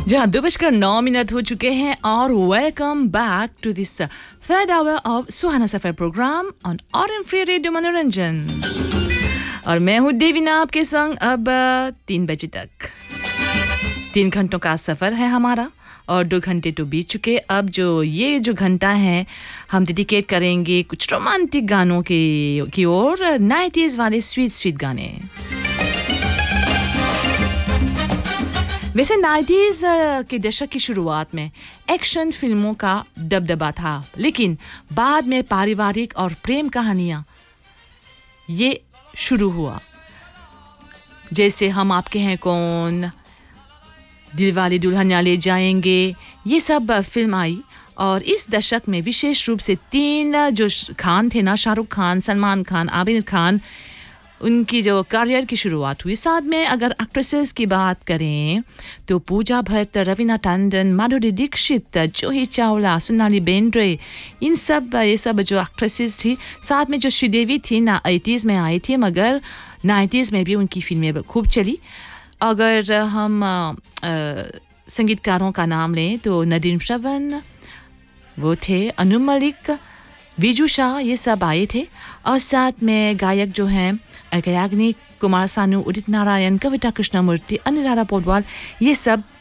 जहाँ 2:09 हो चुके हैं और welcome back to this third hour of Suhana suffer programme on RM free radio मनोरंजन। और मैं हूँ देवीना आपके संग अब 3 बजे तक। 3 घंटों का सफर है हमारा और 2 घंटे तो बीत चुके। अब जो घंटा है हम डेडिकेट करेंगे कुछ रोमांटिक गानों की ओर, 90s वाले स्वीट गाने। वैसे 90s के दशक की शुरुआत में एक्शन फिल्मों का दबदबा था, लेकिन बाद में पारिवारिक और प्रेम कहानियां ये शुरू हुआ। जैसे हम आपके हैं कौन, दिलवाले दुल्हनिया ले जाएंगे, ये सब फिल्म आई। और इस दशक में विशेष रूप से 3 जो खान थे ना, शाहरुख खान, सलमान खान, आमिर खान, उनकी जो करियर की शुरुआत हुई। साथ में अगर एक्ट्रेसेस की बात करें तो पूजा भट्ट, रवीना टंडन, माधुरी दीक्षित, जूही चावला, सोनाली बेंद्रे, ये सब जो एक्ट्रेसेस थी। साथ में जो श्रीदेवी थी ना, 80s में आई थी मगर 90s में भी उनकी फिल्में खूब चली। अगर हम संगीतकारों का नाम लें तो नदीम श्रवण वो थे, अनु मलिक, विजू शाह, ये सब आए थे। और साथ में गायक जो हैं याग्निक, कुमार सानू, उदित नारायण, कविता कृष्णमूर्ति, अनुराधा पौडवाल, ये सब